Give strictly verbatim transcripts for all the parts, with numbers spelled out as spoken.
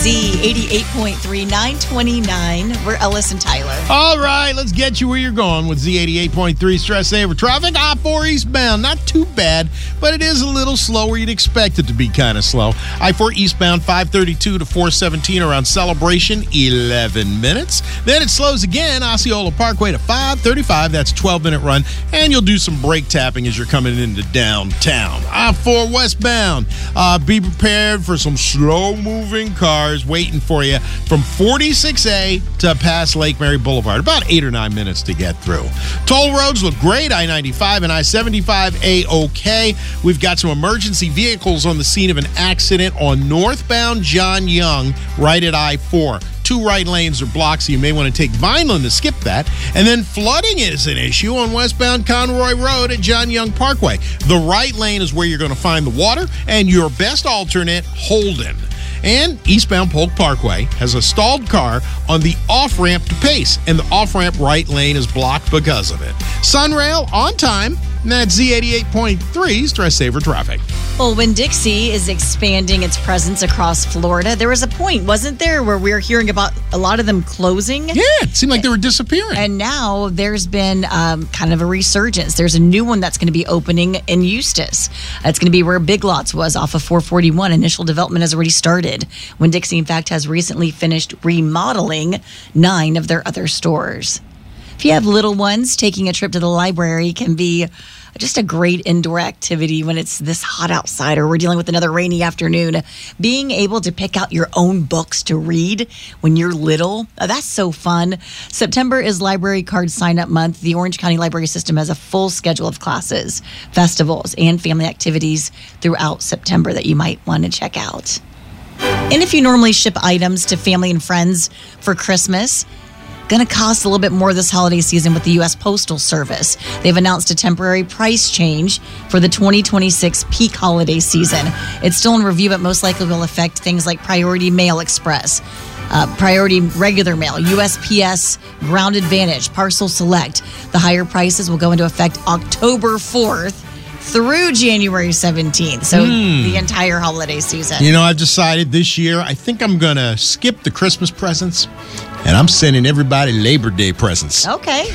Z eighty-eight point three, nine twenty-nine. We're Ellis and Tyler. All right, let's get you where you're going with Z eighty-eight point three Stress Saver Traffic. I four eastbound, not too bad, but it is a little slower. You'd expect it to be kind of slow. I four eastbound, five thirty-two to four seventeen around Celebration, eleven minutes. Then it slows again, Osceola Parkway to five thirty-five. That's twelve minute run, and you'll do some brake tapping as you're coming into downtown. I four westbound, uh, be prepared for some slow-moving cars waiting for you from forty-six A to past Lake Mary Boulevard. About eight or nine minutes to get through. Toll roads look great. I ninety-five and I seventy-five A-OK. We've got some emergency vehicles on the scene of an accident on northbound John Young right at I four. Two right lanes are blocked, so you may want to take Vineland to skip that. And then flooding is an issue on westbound Conroy Road at John Young Parkway. The right lane is where you're going to find the water, and your best alternate, Holden. And eastbound Polk Parkway has a stalled car on the off-ramp to Pace, and the off-ramp right lane is blocked because of it. Sunrail on time, and that's Z eighty-eight point three Stress Saver Traffic. Well, Winn-Dixie is expanding its presence across Florida. There was a point, wasn't there, where we were hearing about a lot of them closing? Yeah, it seemed like they were disappearing. And now there's been um, kind of a resurgence. There's a new one that's going to be opening in Eustis. It's going to be where Big Lots was off of four forty-one. Initial development has already started. Winn-Dixie, in fact, has recently finished remodeling nine of their other stores. If you have little ones, taking a trip to the library can be just a great indoor activity when it's this hot outside or we're dealing with another rainy afternoon. Being able to pick out your own books to read when you're little, that's so fun. September is Library Card Sign-Up Month. The Orange County Library System has a full schedule of classes, festivals, and family activities throughout September that you might want to check out. And if you normally ship items to family and friends for Christmas, going to cost a little bit more this holiday season with the U S Postal Service. They've announced a temporary price change for the twenty twenty-six peak holiday season. It's still in review, but most likely will affect things like Priority Mail Express, uh, Priority Regular Mail, U S P S Ground Advantage, Parcel Select. The higher prices will go into effect October fourth through January seventeenth, so mm. the entire holiday season. You know, I've decided this year, I think I'm going to skip the Christmas presents, and I'm sending everybody Labor Day presents. Okay.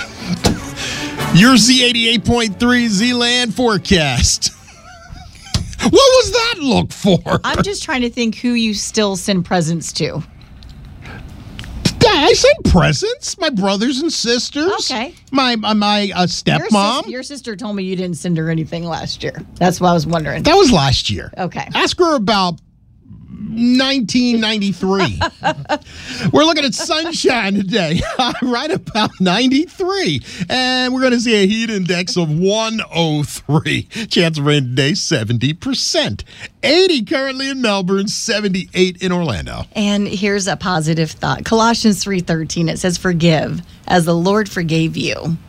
Your Z eighty-eight point three Z-Land forecast. What was that look for? I'm just trying to think who you still send presents to. I send presents. My brothers and sisters. Okay. My my, my uh, stepmom. Your, sis- your sister told me you didn't send her anything last year. That's why I was wondering. That was last year. Okay. Ask her about nineteen ninety-three. We're looking at sunshine today, right about ninety-three. And we're going to see a heat index of one oh three. Chance of rain today, seventy percent. eighty currently in Melbourne, seventy-eight in Orlando. And here's a positive thought. Colossians three thirteen, it says, forgive as the Lord forgave you.